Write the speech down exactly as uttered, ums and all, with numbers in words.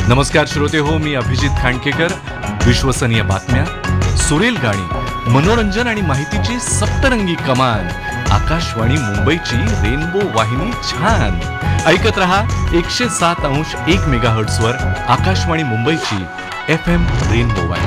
नमस्कार श्रोते हो, मी अभिजित खांडकेकर. विश्वसनीय बातम्या, सुरेल गाणी, मनोरंजन आणि माहितीची सप्तरंगी कमान. आकाशवाणी मुंबईची रेनबो वाहिनी छान. ऐकत रहा एकशे सात अंश एक मेगाहर्ट्झ वर आकाशवाणी मुंबईची एफ एम रेनबो वाहिनी.